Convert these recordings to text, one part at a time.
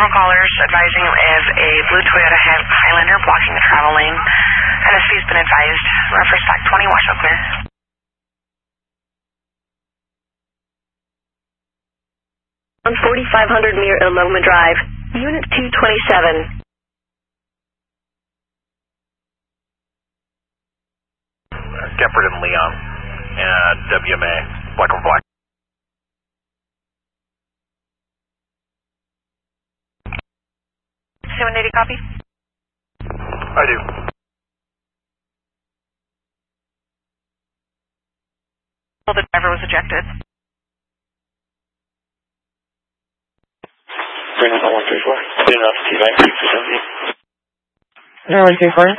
Several callers advising of a blue Toyota Highlander blocking the travel lane. NSV has been advised. Reference back 20, washout clear. 4500 near Iloma Drive, Unit 227. Gepard and Leon, WMA, black on black. 780 copy? I do. Well, the driver was ejected. 134. Good enough, T-Bank, 134.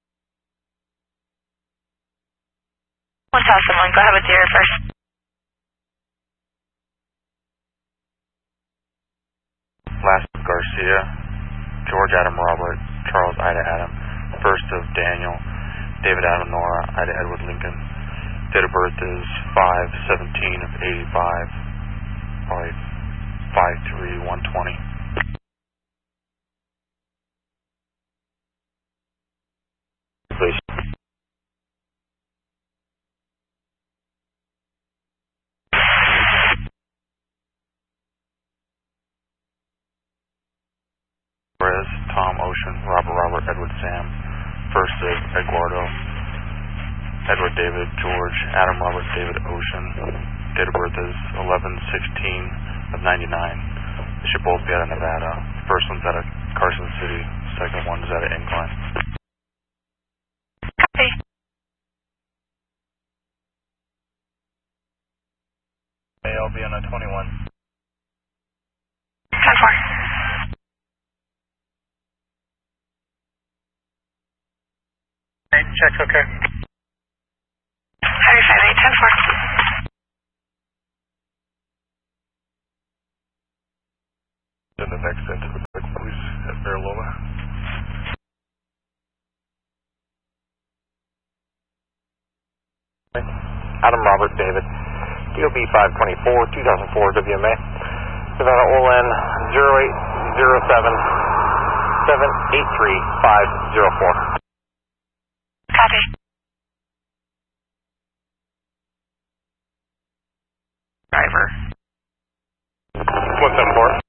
1001, go ahead with your first. Last of Garcia, George Adam Robert, Charles Ida Adam, first of Daniel, David Adam Nora, Ida Edward Lincoln. Date of birth is 5/17 of 85, probably 5/3/120. Please. Perez, Tom Ocean, Robert Edward Sam, first of Eduardo, Edward David George, Adam Robert David Ocean. Date of birth is 11/16 of 99. They should both be out of Nevada. First one's out of Carson City, second one's out of Incline. Copy. I'll be on a 21. 10-4. Check, okay. Harry 58, 10-4. Then the next into the police at Baraloma. Adam Robert David, DOB 524, 2004 WMA, Savannah OLN 0807 783 504. Copy. Driver. 174.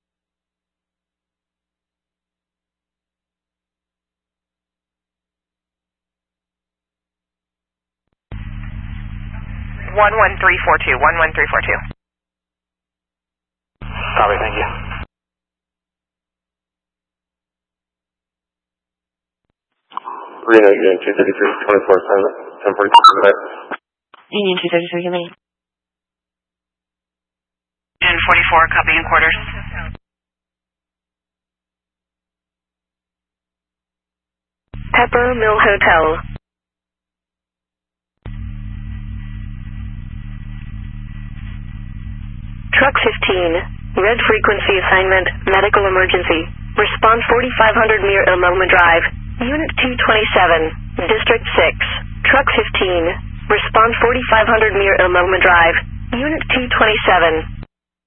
One 11342. Copy, thank you. Reno, Union 233, 24/7, 1042. Union 233, how many? Union 44, copy in quarters. Pepper Mill Hotel. Truck 15, red frequency assignment, medical emergency. Response 4500 near Iloma Drive, Unit 227, District 6. Truck 15, response 4500 near Iloma Drive, Unit 227.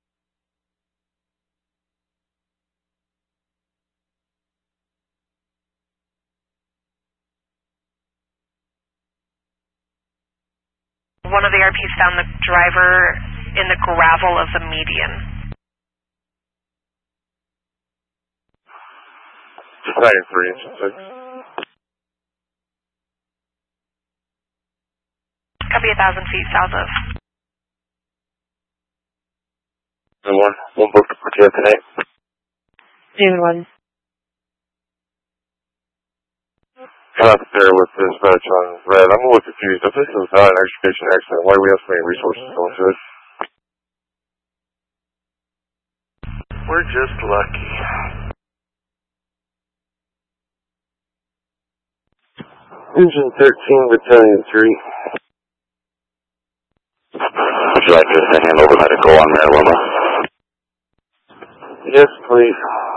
One of the RPs found the driver in the gravel of the median. Deciding 3 and 6. Copy 1,000 feet south of. And one book to put you up tonight. David 1. I'm out there with this badge on red. I'm a little confused. If this is not an extrication accident, why do we have so many resources going to it? We're just lucky. Engine 13, Battalion 3. Would you like us to hand over medical on Mariloma? Yes, please.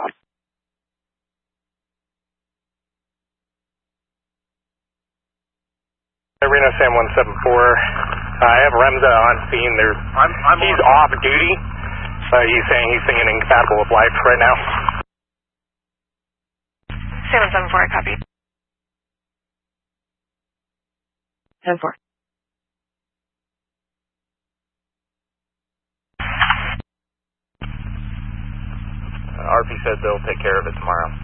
Reno Sam 174. I have Remza on scene. He's off duty. He's saying he's singing incompatible with life right now. 774, I copy. 10-4. RP said they'll take care of it tomorrow.